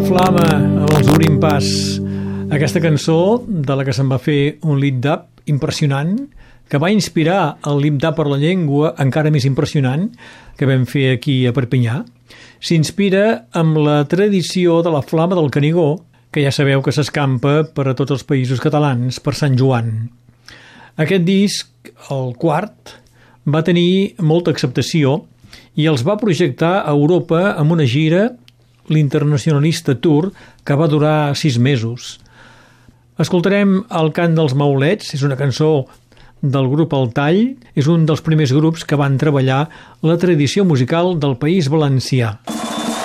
Flama, els Orimpàs. Aquesta cançó, de la que se'n va fer un lip-dub impressionant, que va inspirar el lip-dub per la llengua encara més impressionant que vam fer aquí a Perpinyà, s'inspira amb la tradició de la Flama del Canigó, que ja sabeu que s'escampa per a tots els països catalans per Sant Joan. Aquest disc, el quart, va tenir molta acceptació i els va projectar a Europa amb una gira, l'Internacionalista Tour, que va durar 6 mesos. Escoltarem El cant dels maulets, és una cançó del grup El Tall, és un dels primers grups que van treballar la tradició musical del País Valencià.